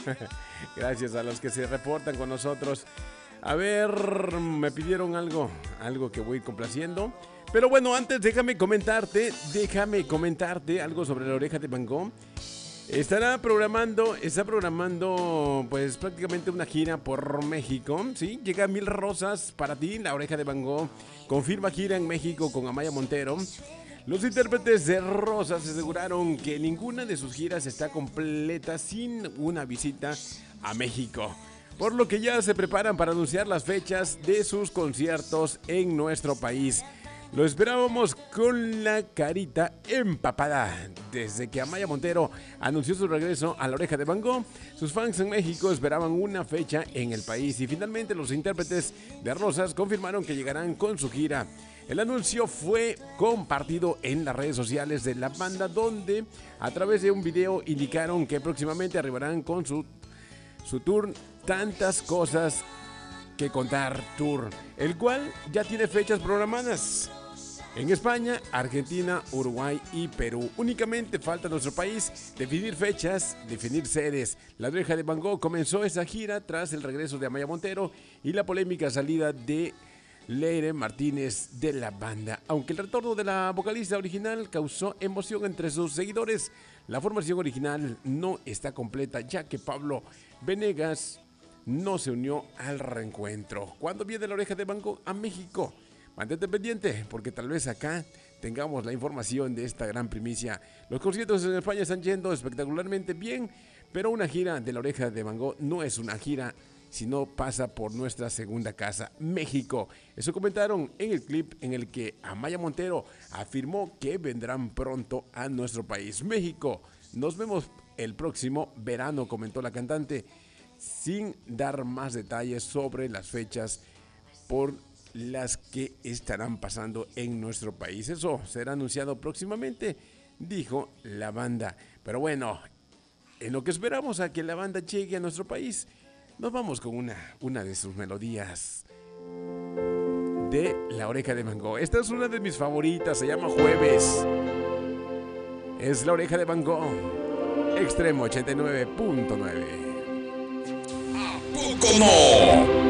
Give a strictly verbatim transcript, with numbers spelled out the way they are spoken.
Gracias a los que se reportan con nosotros. A ver, me pidieron algo, algo que voy complaciendo. Pero bueno, antes déjame comentarte, déjame comentarte algo sobre La Oreja de Van Gogh. Estará programando, está programando pues prácticamente una gira por México, ¿sí? Llega Mil Rosas para ti, La Oreja de Van Gogh. Confirma gira en México con Amaya Montero. Los intérpretes de Rosas aseguraron que ninguna de sus giras está completa sin una visita a México, por lo que ya se preparan para anunciar las fechas de sus conciertos en nuestro país. Lo esperábamos con la carita empapada. Desde que Amaya Montero anunció su regreso a La Oreja de Van Gogh, sus fans en México esperaban una fecha en el país y finalmente los intérpretes de Rosas confirmaron que llegarán con su gira. El anuncio fue compartido en las redes sociales de la banda, donde a través de un video indicaron que próximamente arribarán con su, su tour Tantas Cosas que Contar Tour, el cual ya tiene fechas programadas en España, Argentina, Uruguay y Perú. Únicamente falta nuestro país definir fechas, definir sedes. La Oreja de Van Gogh comenzó esa gira tras el regreso de Amaya Montero y la polémica salida de Leire Martínez de la banda. Aunque el retorno de la vocalista original causó emoción entre sus seguidores, la formación original no está completa, ya que Pablo Venegas no se unió al reencuentro. ¿Cuándo viene La Oreja de Van Gogh a México? Mantente pendiente, porque tal vez acá tengamos la información de esta gran primicia. Los conciertos en España están yendo espectacularmente bien, pero una gira de La Oreja de Van Gogh no es una gira si no pasa por nuestra segunda casa, México. Eso comentaron en el clip en el que Amaya Montero afirmó que vendrán pronto a nuestro país, México. Nos vemos el próximo verano, comentó la cantante, sin dar más detalles sobre las fechas por las que estarán pasando en nuestro país. Eso será anunciado próximamente, dijo la banda. Pero bueno, en lo que esperamos a que la banda llegue a nuestro país, nos vamos con una, una de sus melodías de La Oreja de Van Gogh. Esta es una de mis favoritas, se llama Jueves. Es La Oreja de Van Gogh, Extremo ochenta y nueve punto nueve. ¿A poco no?